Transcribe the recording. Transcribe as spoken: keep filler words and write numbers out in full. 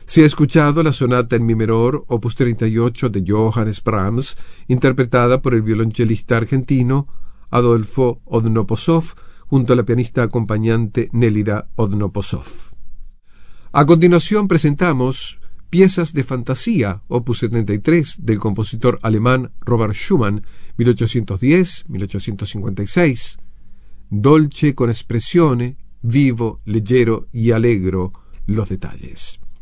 Se ha escuchado la sonata en mi menor, opus treinta y ocho de Johannes Brahms, interpretada por el violonchelista argentino Adolfo Odnoposov, junto a la pianista acompañante Nélida Odnoposov. A continuación presentamos Piezas de Fantasía, opus setenta y tres, del compositor alemán Robert Schumann, mil ochocientos diez a mil ochocientos cincuenta y seis. Dolce con espressione, vivo, leggero y allegro los detalles.